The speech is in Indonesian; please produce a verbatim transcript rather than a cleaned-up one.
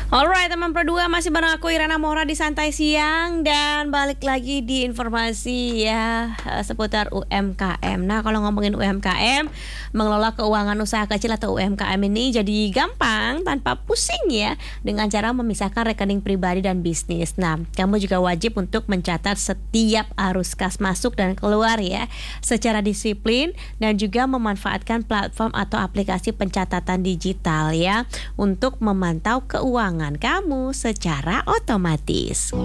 Alright teman Pro dua, masih bareng aku Irana Mora di Santai Siang. Dan balik lagi di informasi ya seputar U M K M. Nah kalau ngomongin U M K M, mengelola keuangan usaha kecil atau U M K M ini jadi gampang tanpa pusing ya, dengan cara memisahkan rekening pribadi dan bisnis. Nah kamu juga wajib untuk mencatat setiap arus kas masuk dan keluar ya, secara disiplin, dan juga memanfaatkan platform atau aplikasi pencatatan digital ya, untuk memantau keuangan kamu secara otomatis.